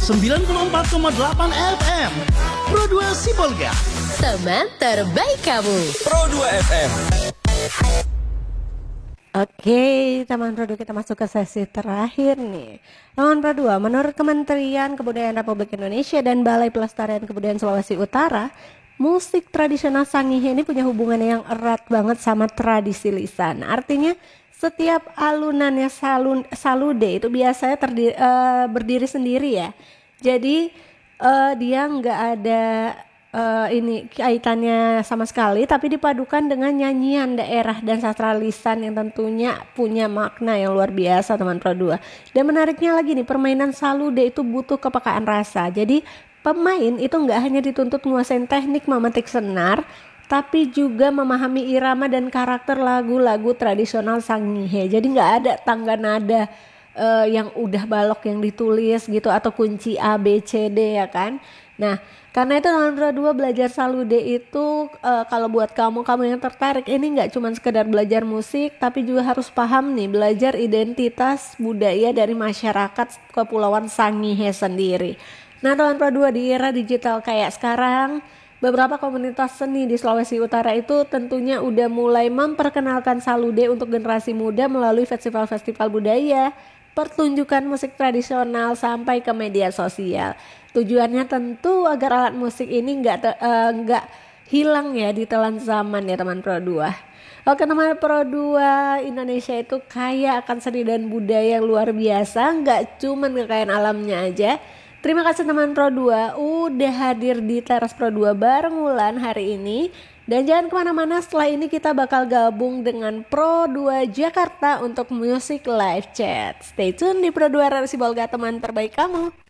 94,8 FM. Pro 2 Sibolga, teman terbaik kamu. Pro 2 FM. Oke, teman Pro 2, kita masuk ke sesi terakhir nih. Teman Pro 2, menurut Kementerian Kebudayaan Republik Indonesia dan Balai Pelestarian Kebudayaan Sulawesi Utara, musik tradisional Sangihe ini punya hubungan yang erat banget sama tradisi lisan. Artinya setiap alunannya salude itu biasanya berdiri sendiri ya. Jadi dia nggak ada ini kaitannya sama sekali, tapi dipadukan dengan nyanyian daerah dan sastra lisan yang tentunya punya makna yang luar biasa, teman Pro 2. Dan menariknya lagi nih, permainan salude itu butuh kepekaan rasa. Jadi pemain itu nggak hanya dituntut menguasai teknik memetik senar, tapi juga memahami irama dan karakter lagu-lagu tradisional Sangihe. Jadi nggak ada tangga nada yang udah balok yang ditulis gitu, atau kunci A, B, C, D ya kan. Nah, karena itu teman Pro 2, belajar salude itu kalau buat kamu yang tertarik ini nggak cuma sekedar belajar musik, tapi juga harus paham nih, belajar identitas budaya dari masyarakat Kepulauan Sangihe sendiri. Nah, teman Pro 2, di era digital kayak sekarang, beberapa komunitas seni di Sulawesi Utara itu tentunya udah mulai memperkenalkan salude untuk generasi muda melalui festival-festival budaya, pertunjukan musik tradisional sampai ke media sosial. Tujuannya tentu agar alat musik ini nggak hilang ya di telan zaman ya teman Pro 2. Oke teman Pro 2, Indonesia itu kaya akan seni dan budaya yang luar biasa, nggak cuman kekayaan alamnya aja. Terima kasih teman Pro 2 udah hadir di Teras Pro 2 bareng Wulan hari ini. Dan jangan kemana-mana, setelah ini kita bakal gabung dengan Pro 2 Jakarta untuk Music Live Chat. Stay tune di Pro 2 Sibolga, teman terbaik kamu.